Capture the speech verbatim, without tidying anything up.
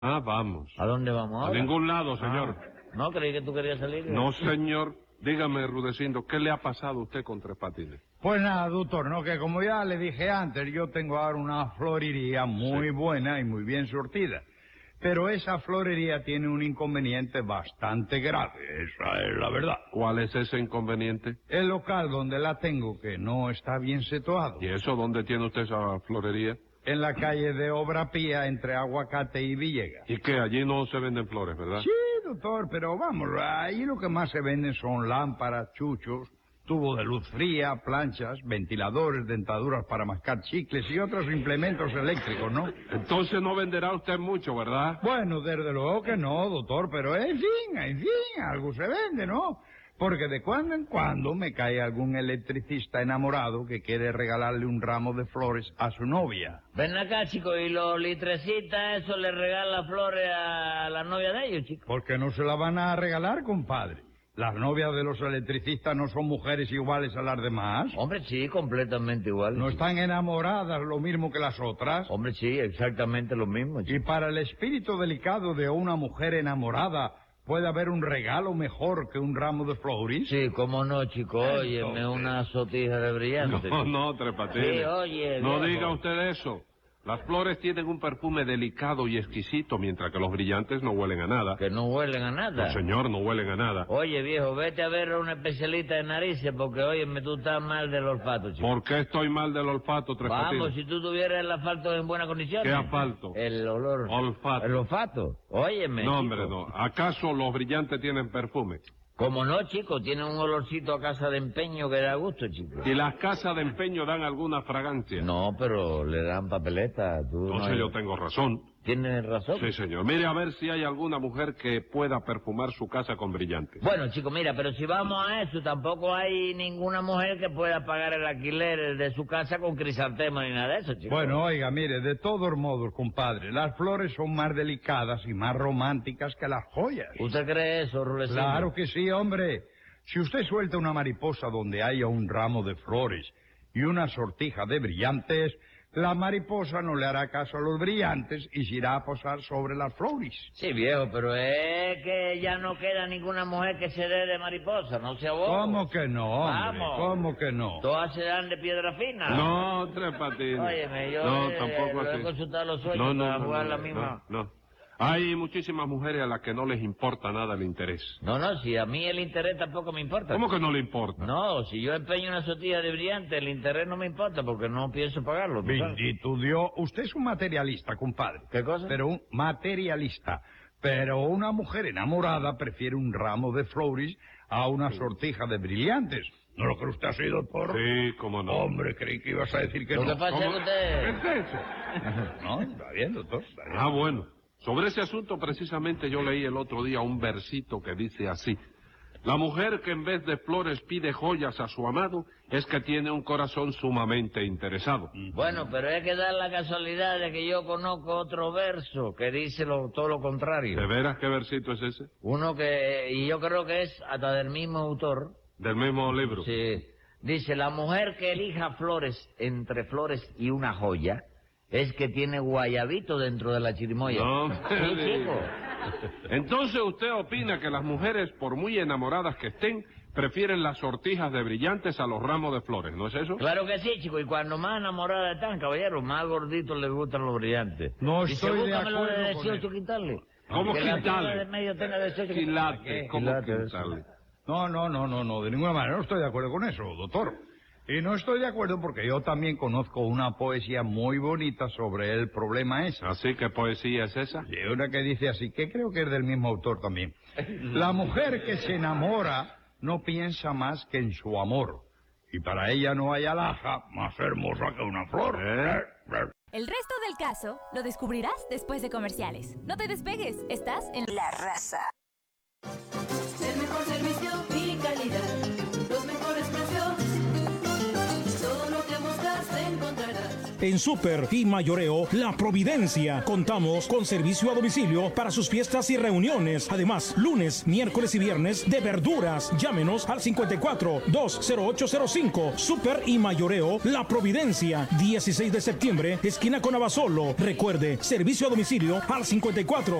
Ah, vamos. ¿A dónde vamos A ahora? ningún lado, señor. Ah, ¿no creí que tú querías salir? No, señor. Dígame, Rudecindo, ¿qué le ha pasado a usted con Tres Patines? Pues nada, doctor, no, que como ya le dije antes, yo tengo ahora una florería muy Sí. buena y muy bien surtida. Pero esa florería tiene un inconveniente bastante grave, esa es la verdad. ¿Cuál es ese inconveniente? El local donde la tengo, que no está bien situado. ¿Y eso dónde tiene usted esa florería? En la calle de Obra Pía, entre Aguacate y Villegas. ¿Y qué? Allí no se venden flores, ¿verdad? Sí, doctor, pero vamos, ahí lo que más se venden son lámparas, chuchos, tubo de luz fría, planchas, ventiladores, dentaduras para mascar chicles y otros implementos eléctricos, ¿no? Entonces no venderá usted mucho, ¿verdad? Bueno, desde luego que no, doctor, pero en fin, en fin, algo se vende, ¿no? Porque de cuando en cuando me cae algún electricista enamorado que quiere regalarle un ramo de flores a su novia. Ven acá, chico, y los litrecitas, eso le regala flores a la novia de ellos, chico. ¿Por qué no se la van a regalar, compadre? Las novias de los electricistas no son mujeres iguales a las demás. Hombre, sí, completamente igual. ¿No están enamoradas lo mismo que las otras? Hombre, sí, exactamente lo mismo, Y chico. para el espíritu delicado de una mujer enamorada, ¿puede haber un regalo mejor que un ramo de flores? Sí, cómo no, chico, óyeme, Entonces. una sortija de brillante. No, chico. no, Tres Patines. Sí, oye, No viejo. diga usted eso. Las flores tienen un perfume delicado y exquisito, mientras que los brillantes no huelen a nada. Que no huelen a nada. No, señor, no huelen a nada. Oye, viejo, vete a ver a un especialista de narices, porque, óyeme, tú estás mal del olfato, chico. ¿Por qué estoy mal del olfato, Tres Vamos, Patines? si tú tuvieras el asfalto en buenas condiciones. ¿Qué asfalto? El olor. Olfato. El olfato. Óyeme. No, chico. hombre, no. ¿Acaso los brillantes tienen perfume? Como no, chico, tiene un olorcito a casa de empeño que da gusto, chico. ¿Y las casas de empeño dan alguna fragancia? No, pero le dan papeleta. Tú Entonces no- yo tengo razón. Tienes razón. Sí, señor. Mire a ver si hay alguna mujer que pueda perfumar su casa con brillantes. Bueno, chico, mira, pero si vamos a eso, tampoco hay ninguna mujer que pueda pagar el alquiler de su casa con crisantemo ni nada de eso, chico. Bueno, oiga, mire, de todos modos, compadre, las flores son más delicadas y más románticas que las joyas. ¿Usted cree eso, Rulecindo? Claro que sí, hombre. Si usted suelta una mariposa donde haya un ramo de flores y una sortija de brillantes, la mariposa no le hará caso a los brillantes y se irá a posar sobre las flores. Sí, viejo, pero es que ya no queda ninguna mujer que se dé de mariposa, no sea bobo. ¿Cómo que no, hombre? Vamos. ¿Cómo que no? Todas se dan de piedra fina. No, Tres Patines. Óyeme, yo no, eh, tampoco lo he así. consultado los sueños no, no, para no, jugar no, la no, misma. No, no. Hay muchísimas mujeres a las que no les importa nada el interés. No, no, si a mí el interés tampoco me importa. ¿Cómo que no le importa? No, si yo empeño una sortilla de brillante, el interés no me importa porque no pienso pagarlo. ¿tú sabes? Bendito Dios. Usted es un materialista, compadre. ¿Qué cosa? Pero un materialista. Pero una mujer enamorada prefiere un ramo de flores a una sortija de brillantes. ¿No lo cree usted así, doctor? Sí, cómo no. Hombre, creí que ibas a decir que Lo no. que pasa es ¿Cómo? que usted... ¿Qué es eso? No, está bien, doctor. Está bien. Ah, bueno. Sobre ese asunto, precisamente, yo leí el otro día un versito que dice así. La mujer que en vez de flores pide joyas a su amado es que tiene un corazón sumamente interesado. Bueno, pero es que da la casualidad de que yo conozco otro verso que dice lo- todo lo contrario. ¿De veras qué versito es ese? Uno que... y yo creo que es hasta del mismo autor. Del mismo libro. Sí. Dice, la mujer que elija flores entre flores y una joya es que tiene guayabito dentro de la chirimoya. No, Sí, me chico. diga. Entonces usted opina que las mujeres, por muy enamoradas que estén, prefieren las sortijas de brillantes a los ramos de flores, ¿no es eso? Claro que sí, chico, y cuando más enamoradas están, caballero, más gorditos les gustan los brillantes. No y estoy de búscamelo acuerdo de con dieciocho eso. quitarle. ¿Cómo que la quitarle? tía de medio tenga dieciocho Quilate, ¿cómo Quilate, quitarle? No, no, no, no, no, de ninguna manera no estoy de acuerdo con eso, doctor. Y no estoy de acuerdo porque yo también conozco una poesía muy bonita sobre el problema ese. Así que poesía es esa. Y una que dice así, que creo que es del mismo autor también. La mujer que se enamora no piensa más que en su amor. Y para ella no hay alhaja más hermosa que una flor. ¿Eh? El resto del caso lo descubrirás después de comerciales. No te despegues, estás en La Raza. El mejor servicio y calidad, los mejores precios, todo lo que buscas encontrarás. En Super y Mayoreo La Providencia. Contamos con servicio a domicilio para sus fiestas y reuniones. Además, lunes, miércoles y viernes de verduras. Llámenos al cincuenta y cuatro, dos cero ocho cero cinco. Super y Mayoreo La Providencia. dieciséis de septiembre, esquina con Abasolo. Recuerde, servicio a domicilio al cincuenta y cuatro